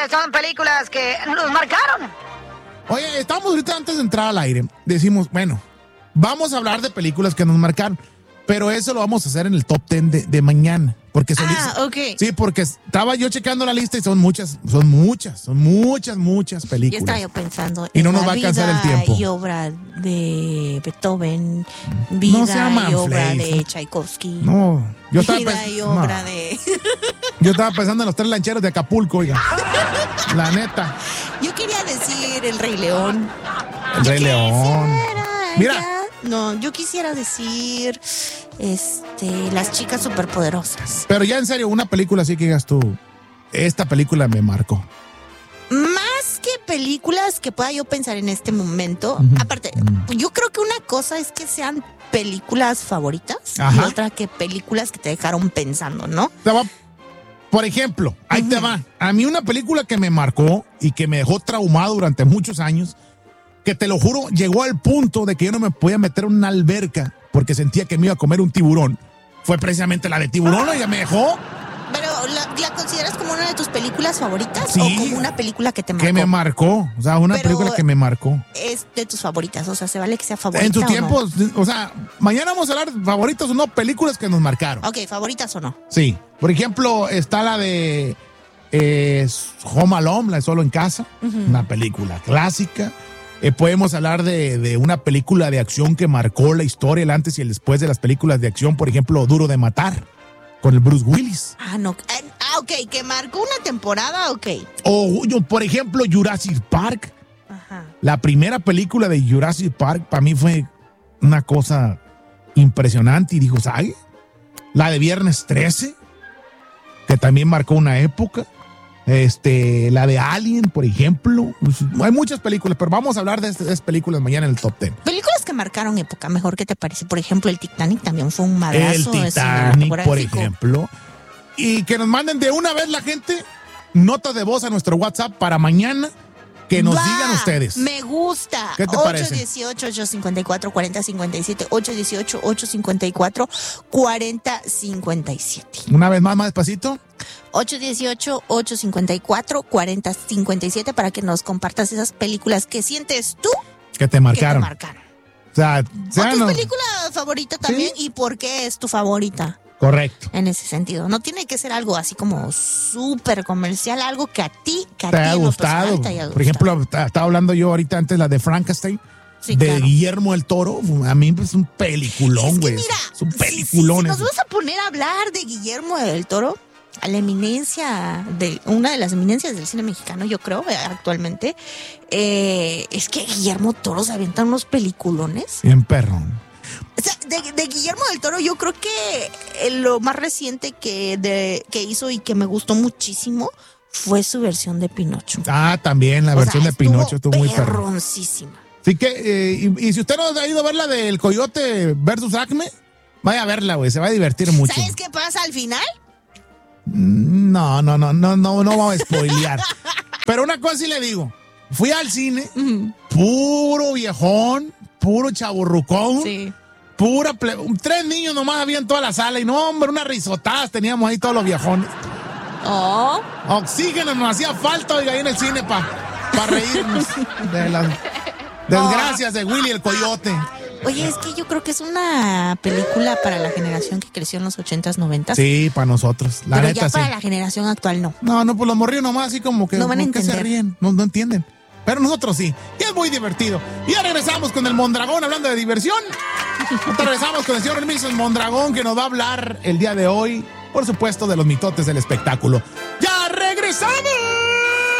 son películas que nos marcaron. Oye, estamos ahorita antes de entrar al aire. Decimos, bueno, vamos a hablar de películas que nos marcaron. Pero eso lo vamos a hacer en el top 10 de mañana. Porque ok. Sí, porque estaba yo checando la lista y son muchas películas. Yo estaba yo pensando y no en nos va a la alcanzar el vida tiempo. y obra de Beethoven, vida y obra de Tchaikovsky. No, yo estaba vida y obra de... Yo estaba pensando en los 3 lancheros de Acapulco, oiga. La neta. Yo quería decir El Rey León. El Rey León. Mira. No, yo quisiera decir Las Chicas Superpoderosas. Pero ya en serio, una película así que digas tú, esta película me marcó. Más que películas que pueda yo pensar en este momento, aparte, yo creo que una cosa es que sean películas favoritas y otra que películas que te dejaron pensando, ¿no? Por ejemplo, ahí te va. A mí una película que me marcó y que me dejó traumado durante muchos años, que te lo juro, llegó al punto de que yo no me podía meter en una alberca porque sentía que me iba a comer un tiburón. Fue precisamente la de Tiburón, ella me dejó. ¿Pero la consideras como una de tus películas favoritas? Sí, ¿O como una película que te marcó? Que me marcó, o sea, una película que me marcó. Es de tus favoritas, o sea, ¿se vale que sea favorita En su o tiempo, no? o sea, mañana vamos a hablar de favoritos o no, películas que nos marcaron. Ok, ¿favoritas o no? Sí, por ejemplo, está la de Home Alone, la de Solo en Casa, una película clásica. Podemos hablar de una película de acción que marcó la historia, el antes y el después de las películas de acción, por ejemplo, Duro de Matar, con el Bruce Willis. No. Ok, que marcó una temporada, ok. O, por ejemplo, Jurassic Park. Ajá. La primera película de Jurassic Park para mí fue una cosa impresionante y dijo, ¿sabes? La de Viernes 13, que también marcó una época. La de Alien, por ejemplo. Hay muchas películas, pero vamos a hablar de estas películas mañana en el top 10. Películas que marcaron época, mejor, ¿qué te parece? Por ejemplo, el Titanic también fue un madrazo. El Titanic, por ejemplo. Y que nos manden de una vez la gente notas de voz a nuestro WhatsApp para mañana. Que nos digan ustedes. Me gusta. ¿Qué te parece? 818-854-4057. 818-854-4057. Una vez más despacito. 818-854-4057 para que nos compartas esas películas que sientes tú que te marcaron. O sea, tu película favorita también, ¿sí? ¿Y por qué es tu favorita? Correcto. En ese sentido. No tiene que ser algo así como súper comercial, algo que a ti te haya gustado. Por ejemplo, estaba hablando yo ahorita antes la de Frankenstein. Sí, de claro. Guillermo del Toro, a mí es un peliculón, güey. Es un peliculón. Si nos vas a poner a hablar de Guillermo del Toro, a la eminencia, una de las eminencias del cine mexicano, yo creo, actualmente, es que Guillermo Toro se avienta unos peliculones. Bien perrón. O sea, de Guillermo del Toro, yo creo que lo más reciente que hizo y que me gustó muchísimo fue su versión de Pinocho. También la versión de Pinocho estuvo muy perroncísima. Así que, y si usted no ha ido a ver la del Coyote versus Acme, vaya a verla, güey, se va a divertir mucho. ¿Sabes qué pasa al final? No vamos a spoilear. Pero una cosa sí le digo, fui al cine, puro viejón, puro chaburrucón, sí. Pura 3 niños nomás había en toda la sala y no, hombre, unas risotadas teníamos ahí todos los viejones. Oxígeno nos hacía falta, oiga, ahí en el cine para reírnos de las desgracias de Willy el Coyote. Oye, es que yo creo que es una película para la generación que creció en los 80s, 90s. Sí, para nosotros, la pero neta, ya para sí. La generación actual no. No, pues los morrillos nomás así como que no van a entender. Se ríen, no entienden. Pero nosotros sí, y es muy divertido. Y ya regresamos con el Mondragón hablando de diversión. Regresamos con el señor Hermiso Mondragón, que nos va a hablar el día de hoy, por supuesto, de los mitotes del espectáculo. ¡Ya regresamos!